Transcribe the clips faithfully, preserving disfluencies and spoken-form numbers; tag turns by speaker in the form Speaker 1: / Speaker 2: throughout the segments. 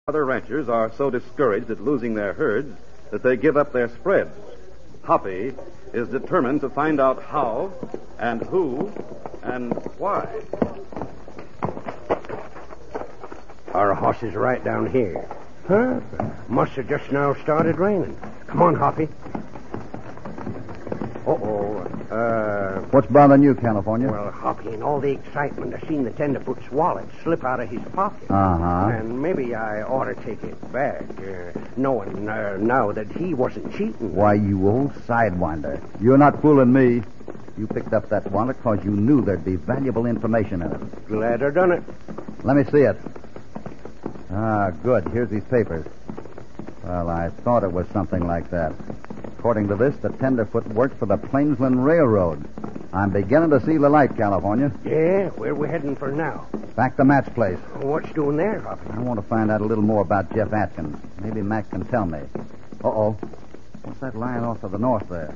Speaker 1: Other ranchers are so discouraged at losing their herds that they give up their spreads. Hoppy is determined to find out how and who and why.
Speaker 2: Our horse is right down here. Huh? Must have just now started raining. Come on, Hoppy. Uh-oh. Uh,
Speaker 3: What's bothering you, California?
Speaker 2: well, Hoppy, in all the excitement, I seen the tenderfoot's wallet slip out of his pocket.
Speaker 3: Uh-huh.
Speaker 2: And maybe I ought to take it back, uh, knowing uh, now that he wasn't cheating.
Speaker 3: Why, you old sidewinder. You're not fooling me. You picked up that wallet because you knew there'd be valuable information in it.
Speaker 2: Glad I done it.
Speaker 3: Let me see it. Ah, good. Here's these papers. Well, I thought it was something like that. According to this, the tenderfoot worked for the Plainsland Railroad. I'm beginning to see the light, California.
Speaker 2: Yeah, where we heading for now?
Speaker 3: Back to Matt's place.
Speaker 2: What's doing there, Hoppy?
Speaker 3: I want to find out a little more about Jeff Atkins. Maybe Mac can tell me. Uh-oh. What's that lying off to the north there?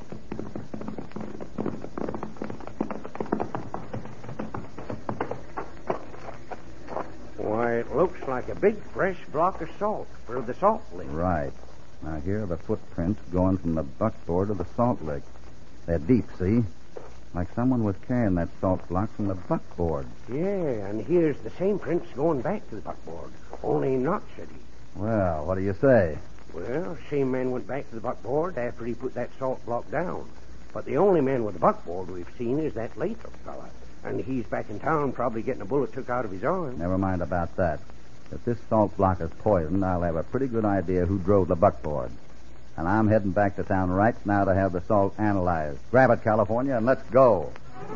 Speaker 2: Why, it looks like a big, fresh block of salt for the salt lick.
Speaker 3: Right. Now, here are the footprints going from the buckboard to the salt lick. They're deep, see? Like someone was carrying that salt block from the buckboard.
Speaker 2: Yeah, and here's the same prints going back to the buckboard, only not city.
Speaker 3: Well, what do you say?
Speaker 2: Well, same man went back to the buckboard after he put that salt block down. But the only man with the buckboard we've seen is that Lathrop fella. And he's back in town probably getting a bullet took out of his arm.
Speaker 3: Never mind about that. If this salt block is poisoned, I'll have a pretty good idea who drove the buckboard. And I'm heading back to town right now to have the salt analyzed. Grab it, California, and let's go.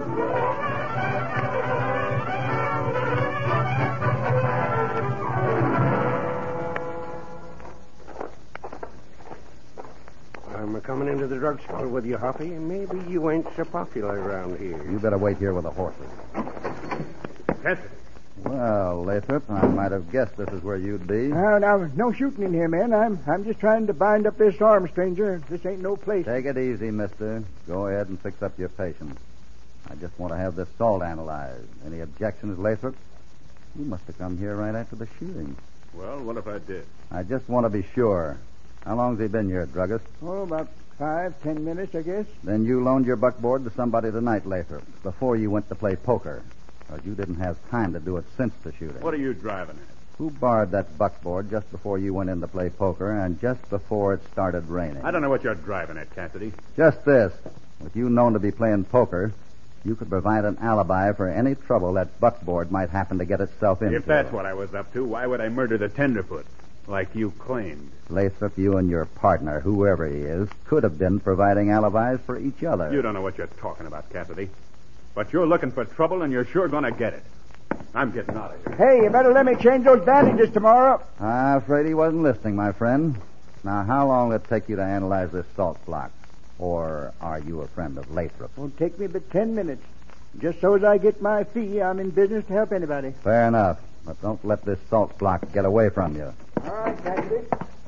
Speaker 2: I'm coming into the drugstore with you, Hoppy, and maybe you ain't so popular around here.
Speaker 3: You better wait here with the horses.
Speaker 2: Cassidy.
Speaker 3: Well, Lathrop, I might have guessed this is where you'd be.
Speaker 4: Now, now, no shooting in here, man. I'm I'm just trying to bind up this arm, stranger. This ain't no place.
Speaker 3: Take it easy, mister. Go ahead and fix up your patient. I just want to have this salt analyzed. Any objections, Lathrop? You must have come here right after the shooting.
Speaker 5: Well, what if I did?
Speaker 3: I just want to be sure. How long's he been here, druggist?
Speaker 4: Oh, about five, ten minutes, I guess.
Speaker 3: Then you loaned your buckboard to somebody tonight, Lathrop, before you went to play poker. Or you didn't have time to do it since the shooting.
Speaker 5: What are you driving at?
Speaker 3: Who borrowed that buckboard just before you went in to play poker and just before it started raining?
Speaker 5: I don't know what you're driving at, Cassidy.
Speaker 3: Just this. With you known to be playing poker, you could provide an alibi for any trouble that buckboard might happen to get itself into.
Speaker 5: If that's what I was up to, why would I murder the tenderfoot, like you claimed?
Speaker 3: Lathrop, you and your partner, whoever he is, could have been providing alibis for each other.
Speaker 5: You don't know what you're talking about, Cassidy. But you're looking for trouble, and you're sure going to get it. I'm getting out of here.
Speaker 4: Hey, you better let me change those bandages tomorrow.
Speaker 3: I'm afraid he wasn't listening, my friend. Now, how long will it take you to analyze this salt block? Or are you a friend of Lathrop?
Speaker 4: Won't take me but ten minutes. Just so as I get my fee, I'm in business to help anybody.
Speaker 3: Fair enough. But don't let this salt block get away from you.
Speaker 4: All right, Cassidy.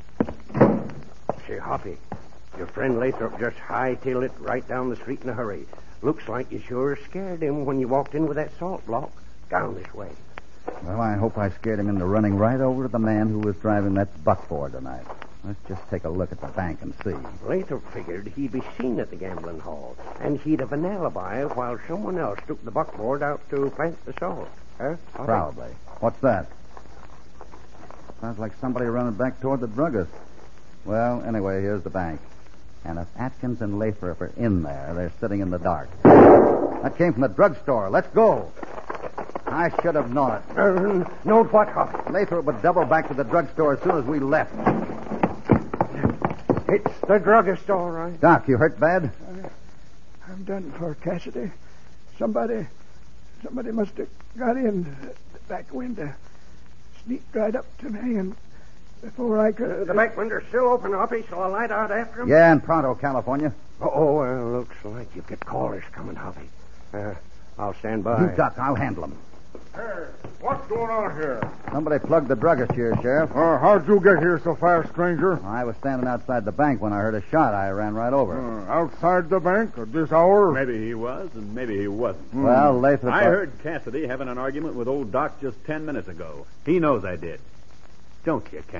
Speaker 2: Say, Hoppy, your friend Lathrop just hightailed it right down the street in a hurry. Looks like you sure scared him when you walked in with that salt block down this way.
Speaker 3: Well, I hope I scared him into running right over to the man who was driving that buckboard tonight. Let's just take a look at the bank and see.
Speaker 2: Lathrop figured he'd be seen at the gambling hall, and he'd have an alibi while someone else took the buckboard out to plant the salt. Huh? Hoppy?
Speaker 3: Probably. What's that? Sounds like somebody running back toward the druggist. Well, anyway, here's the bank. And if Atkins and Lathrop are in there, they're sitting in the dark. That came from the drugstore. Let's go. I should have known it.
Speaker 2: Uh, know what, Hoppy?
Speaker 3: Lathrop would double back to the drugstore as soon as we left.
Speaker 2: It's the druggist, all right.
Speaker 3: Doc, you hurt bad?
Speaker 4: I'm done for, Cassidy. Somebody, somebody must have got in the back window, sneaked right up to me, and before I could...
Speaker 2: The back window's still open, Hoppy, so I'll light out after him?
Speaker 3: Yeah, in Pronto, California.
Speaker 2: Oh, well, looks like you've got callers coming, Hoppy. Uh, I'll stand by.
Speaker 3: You duck, I'll handle them.
Speaker 6: Hey, what's going on here?
Speaker 3: Somebody plugged the druggist here, Sheriff.
Speaker 6: Uh, how'd you get here so fast, stranger?
Speaker 3: I was standing outside the bank when I heard a shot. I ran right over.
Speaker 6: Uh, outside the bank at this hour?
Speaker 5: Maybe he was, and maybe he wasn't.
Speaker 3: Well, Lathrop...
Speaker 5: I heard Cassidy having an argument with old Doc just ten minutes ago. He knows I did. don't you, Ken?